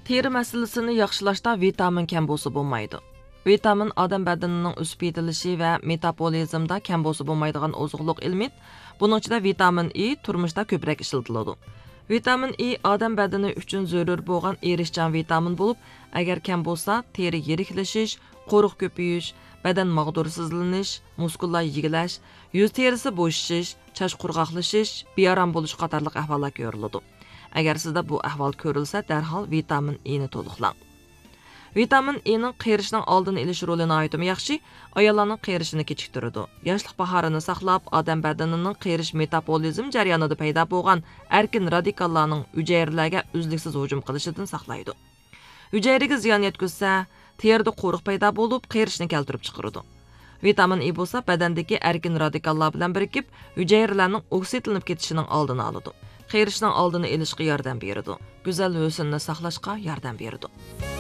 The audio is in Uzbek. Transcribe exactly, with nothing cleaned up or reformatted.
Teri masalasini yaxshilashda vitamin kam bo'lsa bo'lmaydi. Vitamin odam badanining o'sib yetilishi va metabolizmda kam bo'lsa bo'lmaydigan ozuqliq element. Buning ichida vitamin E turmushda ko'proq ishlatiladi. Vitamin E odam badani uchun zarur bo'lgan erishchan vitamin bo'lib, agar kam bo'lsa, teri yeriklashish, qo'riq ko'payish, badan mag'dursizlanish, muskullar yigilash, yuz terisi bo'shishish, chash qurg'oqlashish, bearam bo'lish qatorliq ahvollar ko'riladi. Agar sizda bu ahvol ko'rilsa, darhol vitamin E ni to'liqlang. Vitamin E ning qerishning oldini olish rolini aytimi yaxshi, ayollarning qerishini kechiktiradi. Yoshlik bahorini saqlab, odam badanining qerish metabolizm jarayonida paydo bo'lgan erkin radikallarning hujayralarga uzluksiz hujum qilishidan saqlaydi. Hujayraga ziyon yetkazsa, terida qo'riq paydo bo'lib, qerishni keltirib chiqaradi. Vitamin E bo'lsa, badandagi erkin radikallar bilan birikib, hujayralarning oksidlanib ketishining oldini oladi. Qerishning oldini olishga yordam beradi. Go'zal husnni saqlashga yordam beradi.